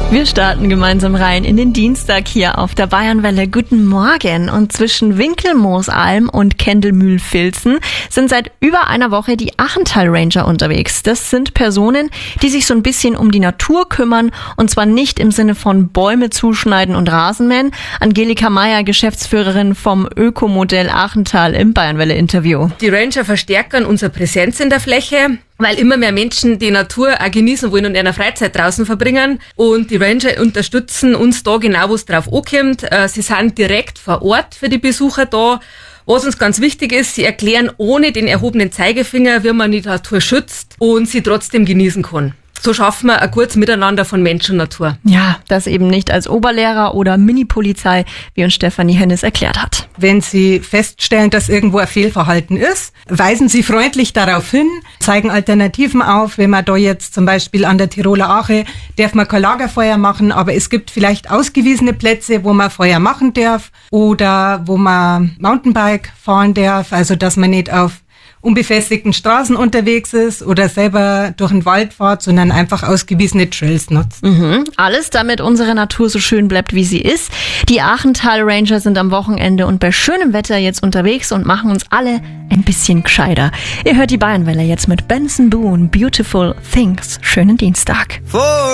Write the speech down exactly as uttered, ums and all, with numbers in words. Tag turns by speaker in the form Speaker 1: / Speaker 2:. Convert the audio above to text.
Speaker 1: Wir starten gemeinsam rein in den Dienstag hier auf der Bayernwelle. Guten Morgen. Und zwischen Winkelmoosalm und Kendelmühl-Vilsen sind seit über einer Woche die Achental Ranger unterwegs. Das sind Personen, die sich so ein bisschen um die Natur kümmern, und zwar nicht im Sinne von Bäume zuschneiden und Rasenmähen. Angelika Meyer, Geschäftsführerin vom Ökomodell Achental im Bayernwelle-Interview.
Speaker 2: Die Ranger verstärken unsere Präsenz in der Fläche, weil immer mehr Menschen die Natur auch genießen wollen und ihre Freizeit draußen verbringen. Und die Ranger unterstützen uns da genau, wo es drauf ankommt. Sie sind direkt vor Ort für die Besucher da. Was uns ganz wichtig ist, sie erklären ohne den erhobenen Zeigefinger, wie man die Natur schützt und sie trotzdem genießen kann. So schaffen wir ein gutes Miteinander von Mensch und Natur.
Speaker 1: Ja, das eben nicht als Oberlehrer oder Mini-Polizei, wie uns Stefanie Hennis erklärt hat.
Speaker 3: Wenn Sie feststellen, dass irgendwo ein Fehlverhalten ist, weisen Sie freundlich darauf hin, zeigen Alternativen auf. Wenn man da jetzt zum Beispiel an der Tiroler Ache, darf man kein Lagerfeuer machen, aber es gibt vielleicht ausgewiesene Plätze, wo man Feuer machen darf oder wo man Mountainbike fahren darf, also dass man nicht auf unbefestigten Straßen unterwegs ist oder selber durch den Wald fährt, sondern einfach ausgewiesene Trails nutzt.
Speaker 1: Mhm. Alles, damit unsere Natur so schön bleibt, wie sie ist. Die Achental Ranger sind am Wochenende und bei schönem Wetter jetzt unterwegs und machen uns alle ein bisschen gescheiter. Ihr hört die Bayernwelle jetzt mit Benson Boone, Beautiful Things. Schönen Dienstag.